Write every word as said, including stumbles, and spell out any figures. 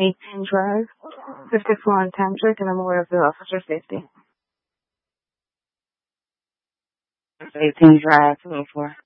eighteen Drive, fifty-four in Tamdrick, and I'm aware of the officer safety. eighteen Drive, twenty-four.